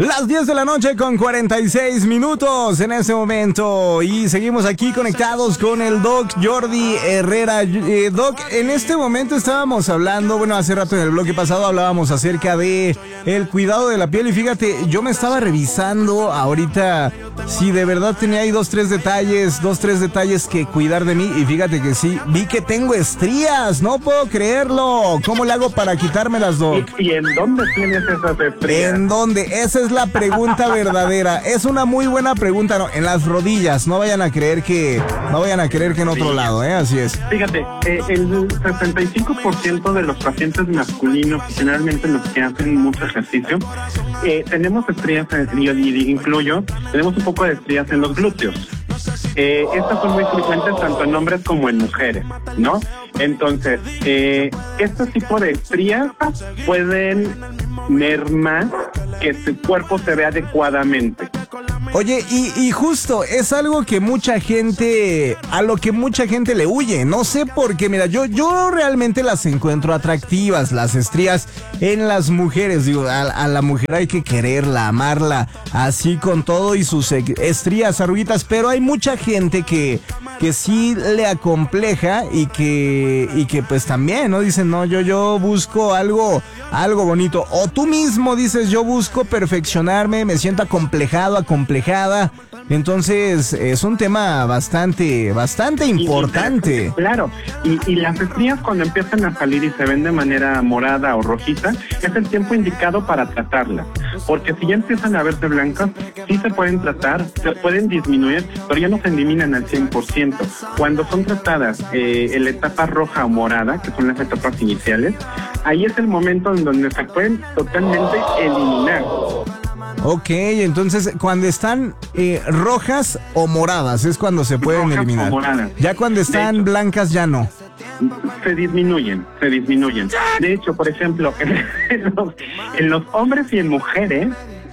Las 10 de la noche con 46 minutos en este momento y seguimos aquí conectados con el Doc Jordi Herrera. Doc, en este momento estábamos hablando, bueno, hace rato en el bloque pasado hablábamos acerca de el cuidado de la piel y fíjate, yo me estaba revisando ahorita si de verdad tenía ahí dos, tres detalles que cuidar de mí y fíjate que sí, vi que tengo estrías, no puedo creerlo. ¿Cómo le hago para quitármelas, Doc? ¿Y en dónde tienes esas estrías? ¿En dónde? Esa es la pregunta verdadera. Es una muy buena pregunta, no, en las rodillas. No vayan a creer que en otro lado, así es. Fíjate, el 65% de los pacientes masculinos, generalmente los que hacen mucho ejercicio, tenemos estrías, y incluyo, tenemos un poco de estrías en los glúteos. Estas son muy frecuentes tanto en hombres como en mujeres, ¿no? Entonces, este tipo de estrías pueden mermar que tu cuerpo se vea adecuadamente. Oye, y justo es algo que a lo que mucha gente le huye. No sé por qué, mira, yo realmente las encuentro atractivas, las estrías en las mujeres. Digo, a la mujer hay que quererla, amarla, así con todo y sus estrías, arruguitas, pero hay mucha gente que sí le acompleja y que pues también, ¿no? Dicen, no, yo busco algo bonito. O tú mismo dices, yo busco perfeccionarme, me siento acomplejado, acomplejada. Entonces, es un tema bastante importante. Claro, y las estrías cuando empiezan a salir y se ven de manera morada o rojiza, es el tiempo indicado para tratarlas. Porque si ya empiezan a verse blancas, sí se pueden tratar, se pueden disminuir, pero ya no se eliminan al 100%. Cuando son tratadas en la etapa roja o morada, que son las etapas iniciales, ahí es el momento en donde se pueden totalmente eliminar. Ok, entonces cuando están rojas o moradas es cuando se pueden rojas eliminar. O moradas. Ya cuando están blancas ya no. Se disminuyen. De hecho, por ejemplo, en los hombres y en mujeres,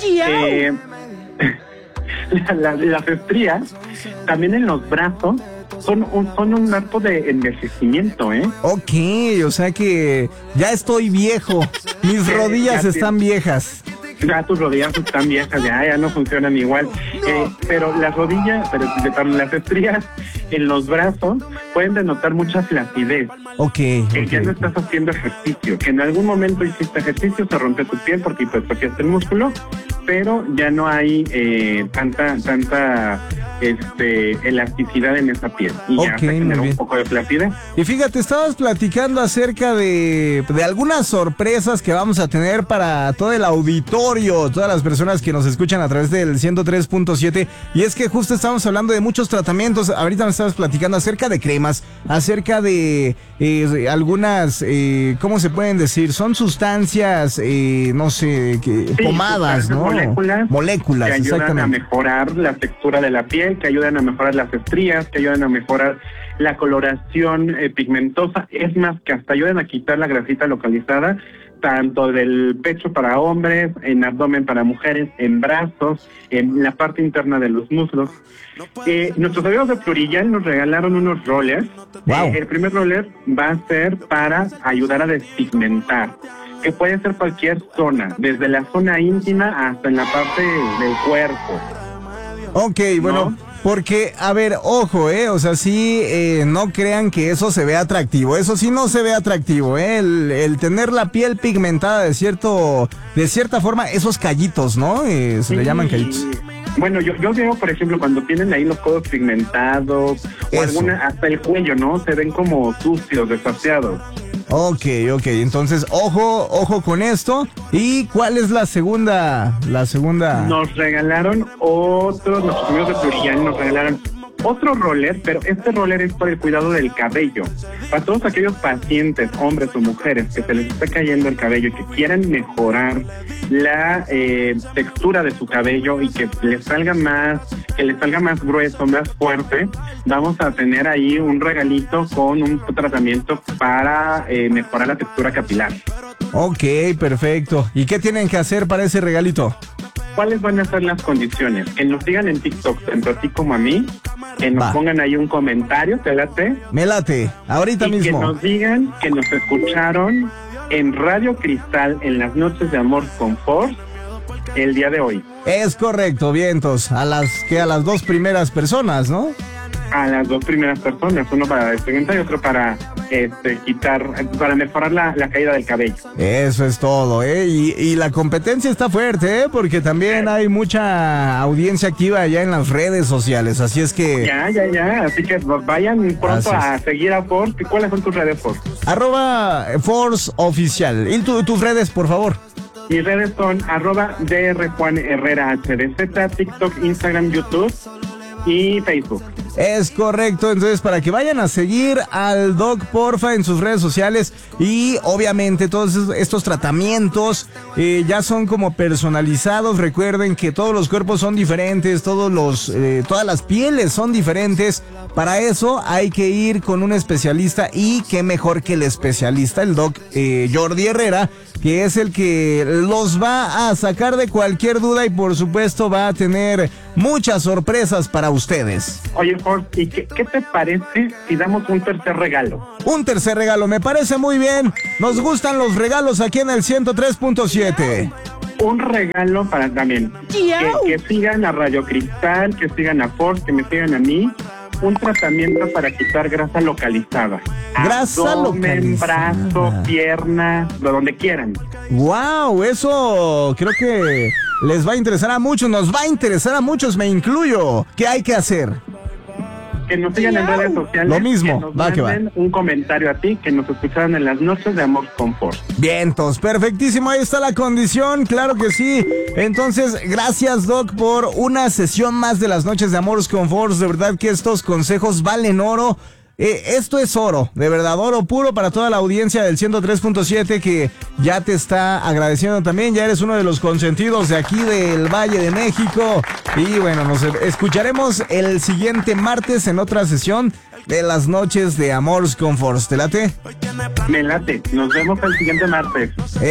las estrías, también en los brazos, son un acto de envejecimiento, Ok, o sea que ya estoy viejo, mis rodillas están viejas. Ya tus rodillas están viejas, ya no funcionan igual. Pero las rodillas, las estrías en los brazos pueden denotar mucha flacidez. Okay. Ya no estás haciendo ejercicio. Que en algún momento hiciste ejercicio, se rompe tu piel porque hipertrofiaste el músculo, pero ya no hay tanta elasticidad en esa piel. Y ya se genera un poco de flacidez. Y fíjate, estabas platicando acerca de algunas sorpresas que vamos a tener para todo el auditorio, todas las personas que nos escuchan a través del 103.7. Y es que justo estamos hablando de muchos tratamientos. Ahorita me estabas platicando acerca de cremas, acerca de algunas, ¿cómo se pueden decir? Son sustancias, no sé, pomadas, ¿no? Moléculas, que ayudan a mejorar la textura de la piel, que ayudan a mejorar las estrías, que ayudan a mejorar la coloración pigmentosa. Es más, que hasta ayudan a quitar la grasita localizada, tanto del pecho para hombres, en abdomen para mujeres, en brazos, en la parte interna de los muslos. Nuestros amigos de Plurigel nos regalaron unos rollers. Wow. El primer roller va a ser para ayudar a despigmentar, que puede ser cualquier zona, desde la zona íntima hasta en la parte del cuerpo. Ok, bueno, ¿no? Porque, a ver, ojo, o sea, sí, no crean que eso se ve atractivo, eso sí no se ve atractivo, el tener la piel pigmentada de cierta forma, esos callitos, ¿no? Se le llaman callitos. Bueno, yo veo, por ejemplo, cuando tienen ahí los codos pigmentados, o hasta el cuello, ¿no? Se ven como sucios, desasiados. Ok, entonces, ojo con esto. ¿Y cuál es la segunda? Nos regalaron nuestros amigos de Plurigel nos regalaron otro roller, pero este roller es para el cuidado del cabello. Para todos aquellos pacientes, hombres o mujeres, que se les está cayendo el cabello y que quieren mejorar la textura de su cabello y que les salga más grueso, más fuerte, vamos a tener ahí un regalito con un tratamiento para mejorar la textura capilar. Ok, perfecto. ¿Y qué tienen que hacer para ese regalito? ¿Cuáles van a ser las condiciones? Que nos sigan en TikTok, tanto a ti como a mí, que nos pongan ahí un comentario, ¿te late? Me late, ahorita mismo. Que nos digan que nos escucharon en Radio Cristal en las noches de Amor con Force el día de hoy. Es correcto, vientos. A las 2 primeras personas, ¿no? A las 2 primeras personas, uno para despigmentar y otro para para mejorar la caída del cabello. Eso es todo, ¿eh? Y la competencia está fuerte, ¿eh? Porque también hay mucha audiencia activa allá en las redes sociales, así es que... Ya, así que vayan pronto a seguir a Force. ¿Cuáles son tus redes, Force? @ForceOficial. ¿Y tus redes, por favor? Mis redes son @drjuanherrerahdz, TikTok, Instagram, YouTube y Facebook. Es correcto, entonces para que vayan a seguir al Doc, porfa, en sus redes sociales. Y obviamente todos estos tratamientos ya son como personalizados. Recuerden que todos los cuerpos son diferentes, todas las pieles son diferentes. Para eso hay que ir con un especialista, y qué mejor que el especialista, el Doc Jordi Herrera, que es el que los va a sacar de cualquier duda y por supuesto va a tener muchas sorpresas para ustedes. Oye, Force, ¿y qué te parece si damos un tercer regalo? Un tercer regalo, me parece muy bien. Nos gustan los regalos aquí en el 103.7. Un regalo para también que sigan a Rayo Cristal, que sigan a Force, que me sigan a mí. Un tratamiento para quitar grasa localizada. Grasa abdomen, localizada. brazo, pierna, de donde quieran. Wow, eso creo que les va a interesar a muchos, nos va a interesar a muchos, me incluyo. ¿Qué hay que hacer? Que nos sigan en redes sociales. Lo mismo, que nos manden un comentario a ti, que nos escucharon en las noches de Amor con Force. Vientos, perfectísimo, ahí está la condición, claro que sí. Entonces, gracias, Doc, por una sesión más de las noches de Amor con Force. De verdad que estos consejos valen oro. Esto es oro, de verdad, oro puro para toda la audiencia del 103.7 que ya te está agradeciendo también. Ya eres uno de los consentidos de aquí del Valle de México. Y bueno, nos escucharemos el siguiente martes en otra sesión de las noches de Amor con Force. ¿Te late? Me late. Nos vemos el siguiente martes.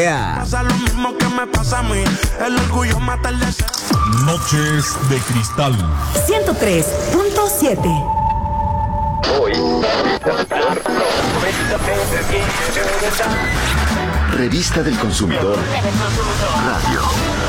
Noches de Cristal 103.7. Revista del Consumidor Radio.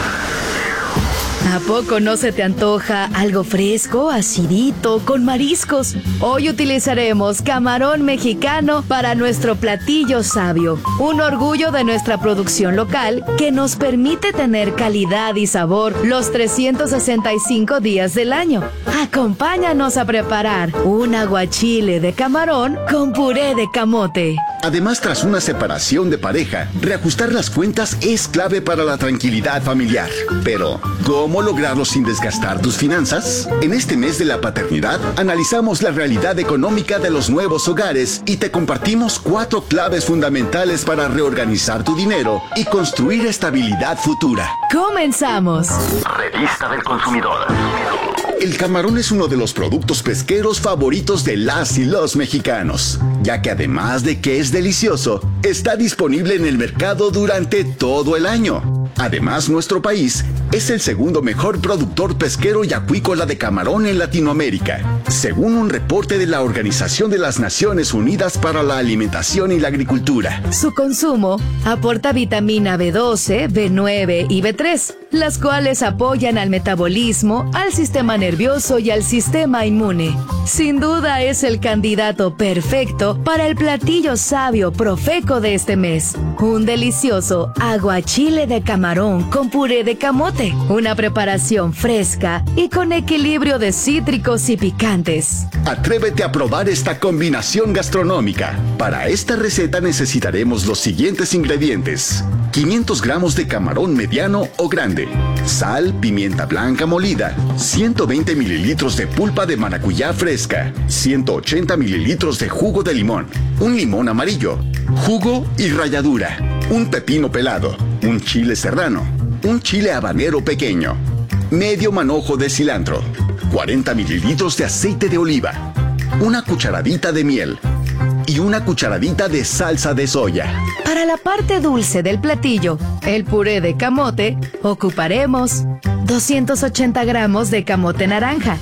¿A poco no se te antoja algo fresco, acidito, con mariscos? Hoy utilizaremos camarón mexicano para nuestro platillo sabio, un orgullo de nuestra producción local que nos permite tener calidad y sabor los 365 días del año. Acompáñanos a preparar un aguachile de camarón con puré de camote. Además, tras una separación de pareja, reajustar las cuentas es clave para la tranquilidad familiar. Pero, ¿cómo lograrlo sin desgastar tus finanzas? En este mes de la paternidad, analizamos la realidad económica de los nuevos hogares y te compartimos 4 claves fundamentales para reorganizar tu dinero y construir estabilidad futura. ¡Comenzamos! Revista del Consumidor. El camarón es uno de los productos pesqueros favoritos de las y los mexicanos, ya que además de que es delicioso, está disponible en el mercado durante todo el año. Además, nuestro país es el segundo mejor productor pesquero y acuícola de camarón en Latinoamérica, según un reporte de la Organización de las Naciones Unidas para la Alimentación y la Agricultura. Su consumo aporta vitamina B12, B9 y B3, las cuales apoyan al metabolismo, al sistema nervioso y al sistema inmune. Sin duda es el candidato perfecto para el platillo sabio profeco de este mes, un delicioso aguachile de camarón con puré de camote, una preparación fresca y con equilibrio de cítricos y picantes. Atrévete a probar esta combinación gastronómica. Para esta receta necesitaremos los siguientes ingredientes: 500 gramos de camarón mediano o grande, sal, pimienta blanca molida, 120 mililitros de pulpa de maracuyá fresca, 180 mililitros de jugo de limón, un limón amarillo, jugo y ralladura, un pepino pelado, un chile serrano, un chile habanero pequeño, medio manojo de cilantro, 40 mililitros de aceite de oliva, una cucharadita de miel y una cucharadita de salsa de soya. Para la parte dulce del platillo, el puré de camote, ocuparemos 280 gramos de camote naranja,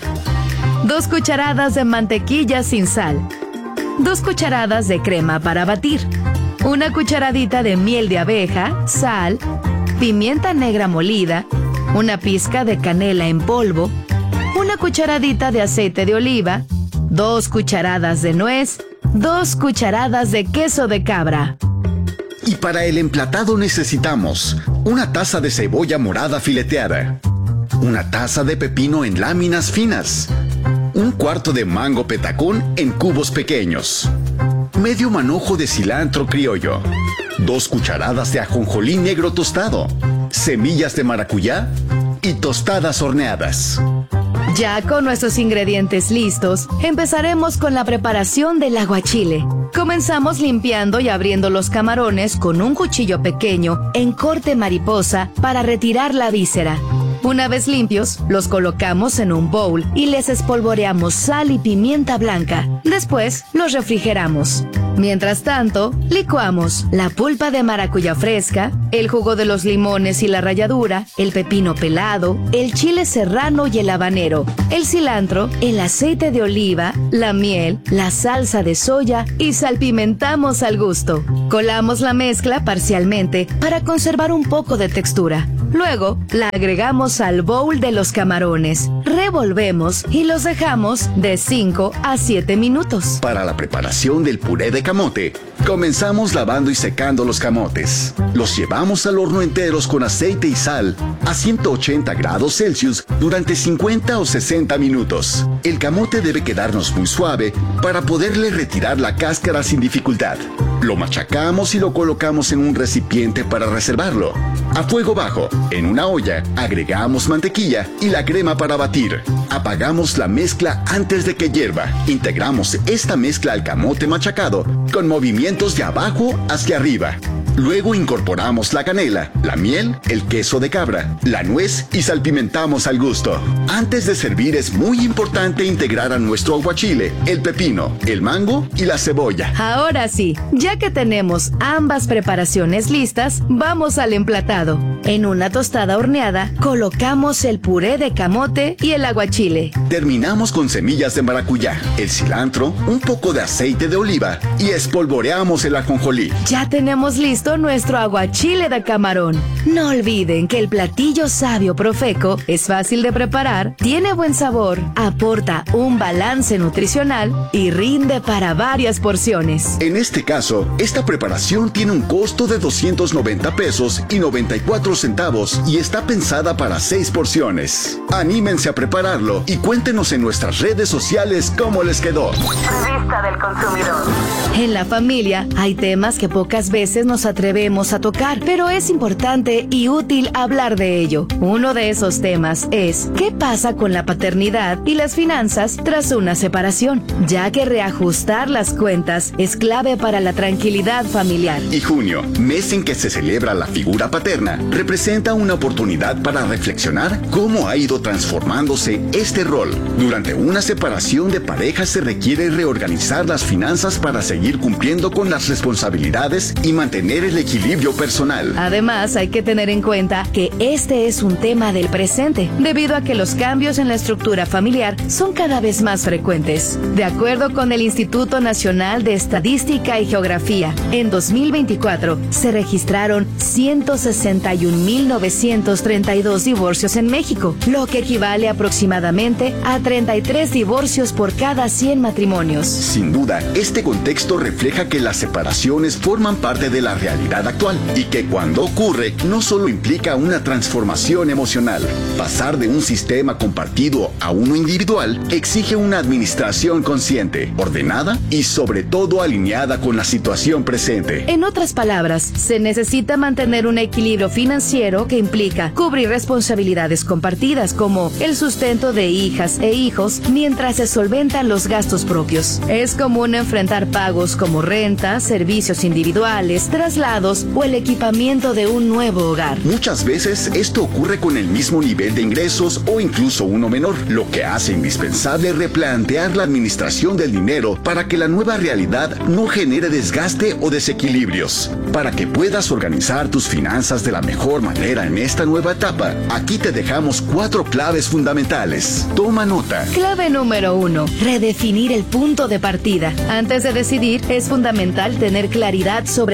2 cucharadas de mantequilla sin sal, 2 cucharadas de crema para batir, una cucharadita de miel de abeja, sal, pimienta negra molida, una pizca de canela en polvo, una cucharadita de aceite de oliva, 2 cucharadas de nuez, 2 cucharadas de queso de cabra. Y para el emplatado necesitamos una taza de cebolla morada fileteada, una taza de pepino en láminas finas, un cuarto de mango petacón en cubos pequeños, medio manojo de cilantro criollo, 2 cucharadas de ajonjolí negro tostado, semillas de maracuyá y tostadas horneadas. Ya con nuestros ingredientes listos, empezaremos con la preparación del aguachile. Comenzamos limpiando y abriendo los camarones con un cuchillo pequeño en corte mariposa para retirar la víscera. Una vez limpios, los colocamos en un bowl y les espolvoreamos sal y pimienta blanca. Después, los refrigeramos. Mientras tanto, licuamos la pulpa de maracuyá fresca, el jugo de los limones y la ralladura, el pepino pelado, el chile serrano y el habanero, el cilantro, el aceite de oliva, la miel, la salsa de soya y salpimentamos al gusto. Colamos la mezcla parcialmente para conservar un poco de textura. Luego, la agregamos al bowl de los camarones, revolvemos y los dejamos de 5 a 7 minutos. Para la preparación del puré de camote, comenzamos lavando y secando los camotes. Los llevamos al horno enteros con aceite y sal a 180 grados Celsius durante 50 o 60 minutos. El camote debe quedarnos muy suave para poderle retirar la cáscara sin dificultad. Lo machacamos y lo colocamos en un recipiente para reservarlo. A fuego bajo, en una olla, agregamos mantequilla y la crema para batir. Apagamos la mezcla antes de que hierva. Integramos esta mezcla al camote machacado con movimientos de abajo hacia arriba. Luego incorporamos la canela, la miel, el queso de cabra, la nuez y salpimentamos al gusto. Antes de servir es muy importante integrar a nuestro aguachile el pepino, el mango y la cebolla. Ahora sí, ya que tenemos ambas preparaciones listas, vamos al emplatado. En una tostada horneada, colocamos el puré de camote y el aguachile. Terminamos con semillas de maracuyá, el cilantro, un poco de aceite de oliva y espolvoreamos el ajonjolí. Ya tenemos listo nuestro aguachile de camarón. No olviden que el platillo sabio Profeco es fácil de preparar, tiene buen sabor, aporta un balance nutricional y rinde para varias porciones. En este caso, esta preparación tiene un costo de 290 pesos y 94 centavos y está pensada para 6 porciones. Anímense a prepararlo y cuéntenos en nuestras redes sociales cómo les quedó. Revista del consumidor. En la familia hay temas que pocas veces nos atrevemos a tocar, pero es importante y útil hablar de ello. Uno de esos temas es ¿qué pasa con la paternidad y las finanzas tras una separación? Ya que reajustar las cuentas es clave para la tranquilidad familiar. Y junio, mes en que se celebra la figura paterna, representa una oportunidad para reflexionar cómo ha ido transformándose este rol. Durante una separación de pareja se requiere reorganizar las finanzas para seguir cumpliendo con las responsabilidades y mantener el equilibrio personal. Además, hay que tener en cuenta que este es un tema del presente, debido a que los cambios en la estructura familiar son cada vez más frecuentes. De acuerdo con el Instituto Nacional de Estadística y Geografía, en 2024 se registraron 161.932 divorcios en México, lo que equivale aproximadamente a 33 divorcios por cada 100 matrimonios. Sin duda, este contexto refleja que las separaciones forman parte de la realidad actual y que cuando ocurre no solo implica una transformación emocional. Pasar de un sistema compartido a uno individual exige una administración consciente, ordenada y sobre todo alineada con la situación presente. En otras palabras, se necesita mantener un equilibrio financiero que implica cubrir responsabilidades compartidas como el sustento de hijas e hijos mientras se solventan los gastos propios. Es común enfrentar pagos como renta, servicios individuales, traslados o el equipamiento de un nuevo hogar. Muchas veces esto ocurre con el mismo nivel de ingresos o incluso uno menor, lo que hace indispensable replantear la administración del dinero para que la nueva realidad no genere desgaste o desequilibrios. Para que puedas organizar tus finanzas de la mejor manera en esta nueva etapa, aquí te dejamos 4 claves fundamentales. Toma nota. Clave número 1. Redefinir el punto de partida. Antes de decidir, es fundamental tener claridad sobre la situación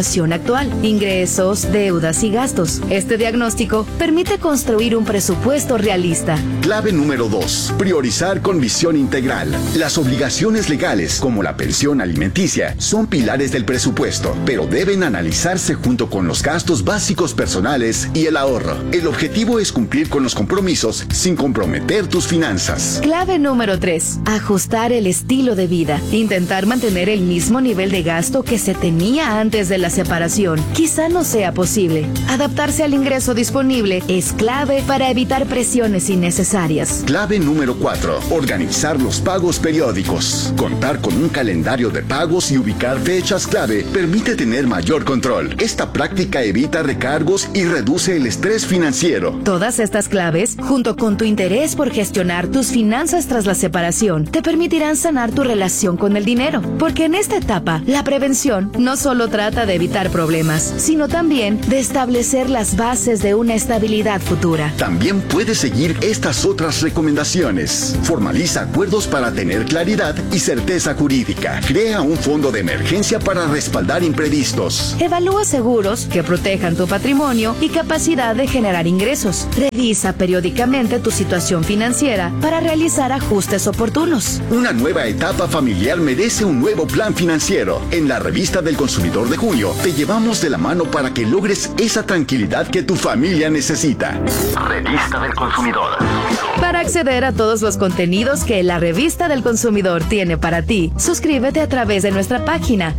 situación actual, ingresos, deudas y gastos. Este diagnóstico permite construir un presupuesto realista. Clave número 2. Priorizar con visión integral. Las obligaciones legales, como la pensión alimenticia, son pilares del presupuesto, pero deben analizarse junto con los gastos básicos personales y el ahorro. El objetivo es cumplir con los compromisos sin comprometer tus finanzas. Clave número 3. Ajustar el estilo de vida. Intentar mantener el mismo nivel de gasto que se tenía antes de la separación quizá no sea posible. Adaptarse al ingreso disponible es clave para evitar presiones innecesarias. Clave número 4. Organizar los pagos periódicos. Contar con un calendario de pagos y ubicar fechas clave permite tener mayor control. Esta práctica evita recargos y reduce el estrés financiero. Todas estas claves, junto con tu interés por gestionar tus finanzas tras la separación, te permitirán sanar tu relación con el dinero. Porque en esta etapa, la prevención no solo trata de evitar problemas, sino también de establecer las bases de una estabilidad futura. También puedes seguir estas otras recomendaciones. Formaliza acuerdos para tener claridad y certeza jurídica. Crea un fondo de emergencia para respaldar imprevistos. Evalúa seguros que protejan tu patrimonio y capacidad de generar ingresos. Revisa periódicamente tu situación financiera para realizar ajustes oportunos. Una nueva etapa familiar merece un nuevo plan financiero. En la Revista del Consumidor de junio, te llevamos de la mano para que logres esa tranquilidad que tu familia necesita. Revista del Consumidor. Para acceder a todos los contenidos que la Revista del Consumidor tiene para ti, suscríbete a través de nuestra página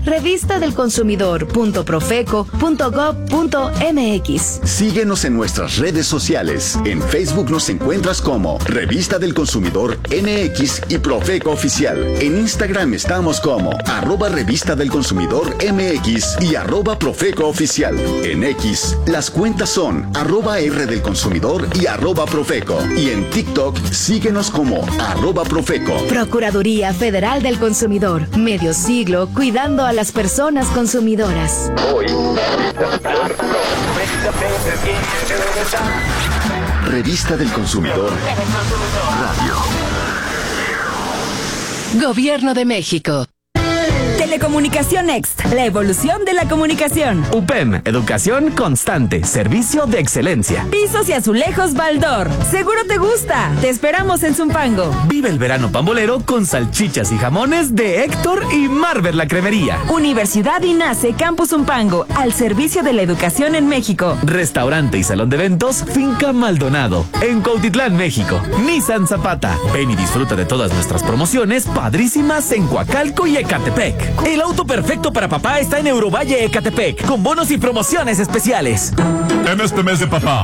revistadelconsumidor.profeco.gov.mx. Síguenos en nuestras redes sociales. En Facebook nos encuentras como Revista del Consumidor MX y Profeco Oficial. En Instagram estamos como @Revista del Consumidor MX y @Profeco Oficial. En X, las cuentas son @R del Consumidor y @Profeco. Y en TikTok, síguenos como @Profeco. Procuraduría Federal del Consumidor. Medio siglo cuidando a las personas consumidoras. Revista del Consumidor Radio. Gobierno de México. Telecomunicación Next, la evolución de la comunicación. UPEM, educación constante, servicio de excelencia. Pisos y azulejos Baldor. Seguro te gusta. Te esperamos en Zumpango. Vive el verano pambolero con salchichas y jamones de Héctor y Marvel la Cremería. Universidad INACE Campus Zumpango, al servicio de la educación en México. Restaurante y salón de eventos Finca Maldonado, en Cuautitlán, México. Nissan Zapata. Ven y disfruta de todas nuestras promociones padrísimas en Coacalco y Ecatepec. El auto perfecto para papá está en Eurovalle Ecatepec, con bonos y promociones especiales. En este mes de papá,